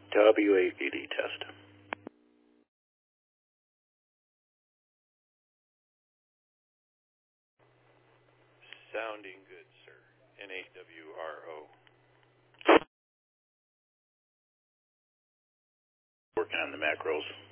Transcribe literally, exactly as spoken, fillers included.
W A V D test. Sounding good, sir. N A W R O. Working on the macros.